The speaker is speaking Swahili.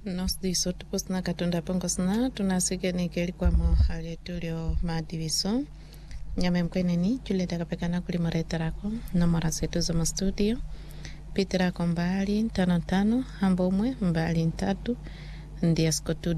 Nos diso tupusna katunda pongosna tunasigeni kelikuwa mo hali tulio madiviso nyame mkweneni juleta kapekana kulimaretarako nomora zetu za studio Peter ako mbali 55 hambomwe mbali 3 ndiasko